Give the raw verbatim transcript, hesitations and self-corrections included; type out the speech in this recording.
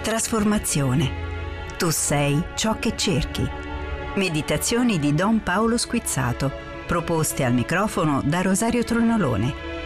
Trasformazione. Tu sei ciò che cerchi. Meditazioni di Don Paolo Squizzato, proposte al microfono da Rosario Tronolone.